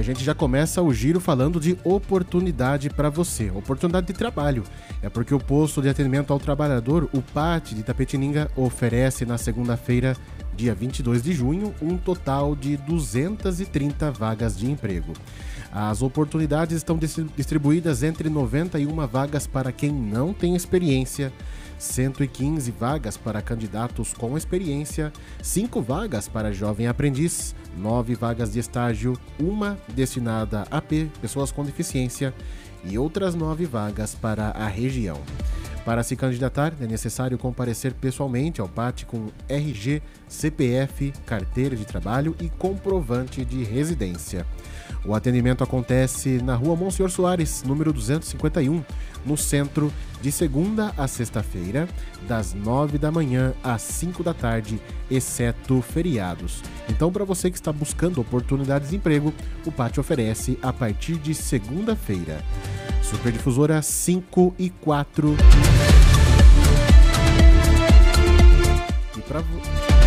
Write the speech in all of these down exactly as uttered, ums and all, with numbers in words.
gente já começa o giro falando de oportunidade para você, oportunidade de trabalho. É porque o posto de atendimento ao trabalhador, o P A T de Itapetininga, oferece na segunda-feira, dia vinte e dois de junho, um total de duzentas e trinta vagas de emprego. As oportunidades estão distribuídas entre noventa e uma vagas para quem não tem experiência, cento e quinze vagas para candidatos com experiência, cinco vagas para jovem aprendiz, nove vagas de estágio, uma destinada a P, pessoas com deficiência, e outras nove vagas para a região. Para se candidatar, é necessário comparecer pessoalmente ao P A T com R G, C P F, carteira de trabalho e comprovante de residência. O atendimento acontece na Rua Monsenhor Soares, número duzentos e cinquenta e um, no centro, de segunda a sexta-feira, das nove da manhã às cinco da tarde, exceto feriados. Então, para você que está buscando oportunidades de emprego, o P A T oferece a partir de segunda-feira. Superdifusora cinco e quatro. E para vo...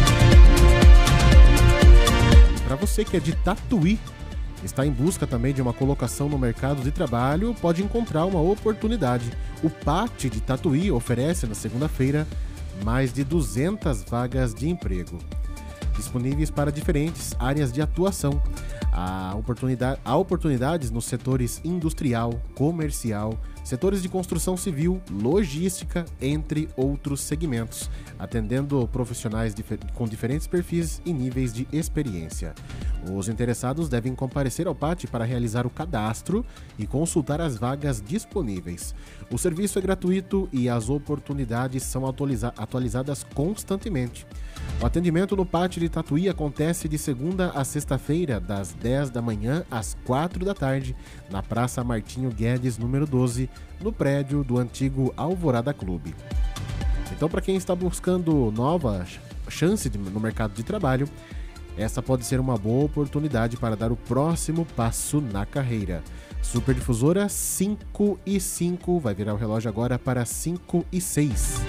para você que é de Tatuí, está em busca também de uma colocação no mercado de trabalho, pode encontrar uma oportunidade. O P A T de Tatuí oferece na segunda-feira mais de duzentas vagas de emprego, disponíveis para diferentes áreas de atuação. Há, oportunidade, há oportunidades nos setores industrial, comercial, setores de construção civil, logística, entre outros segmentos, atendendo profissionais dif- com diferentes perfis e níveis de experiência. Os interessados devem comparecer ao P A T para realizar o cadastro e consultar as vagas disponíveis. O serviço é gratuito e as oportunidades são atualiza- atualizadas constantemente. O atendimento no P A T de Tatuí acontece de segunda a sexta-feira, das dez da manhã às quatro da tarde, na Praça Martinho Guedes, número doze, no prédio do antigo Alvorada Clube. Então, para quem está buscando nova chance de, no mercado de trabalho, essa pode ser uma boa oportunidade para dar o próximo passo na carreira. Superdifusora cinco e cinco, vai virar o relógio agora para cinco e seis.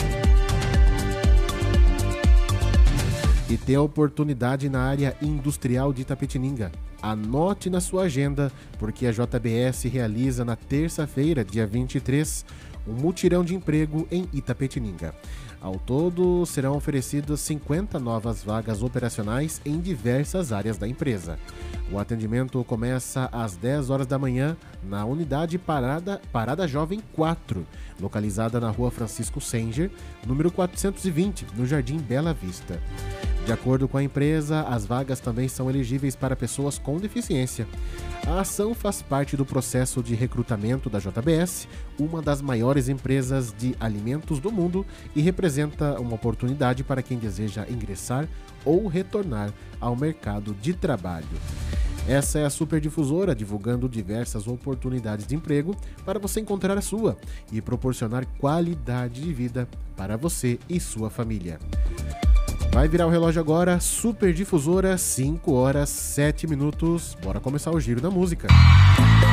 E tem a oportunidade na área industrial de Itapetininga. Anote na sua agenda, porque a J B S realiza na terça-feira, dia vinte e três, um mutirão de emprego em Itapetininga. Ao todo, serão oferecidas cinquenta novas vagas operacionais em diversas áreas da empresa. O atendimento começa às dez horas da manhã na unidade Parada, Parada Jovem quatro, localizada na Rua Francisco Senger, número quatrocentos e vinte, no Jardim Bela Vista. De acordo com a empresa, as vagas também são elegíveis para pessoas com deficiência. A ação faz parte do processo de recrutamento da J B S, uma das maiores empresas de alimentos do mundo, e representa uma oportunidade para quem deseja ingressar ou retornar ao mercado de trabalho. Essa é a Superdifusora, divulgando diversas oportunidades de emprego para você encontrar a sua e proporcionar qualidade de vida para você e sua família. Vai virar o relógio agora, Superdifusora, cinco horas, sete minutos. Bora começar o giro da música.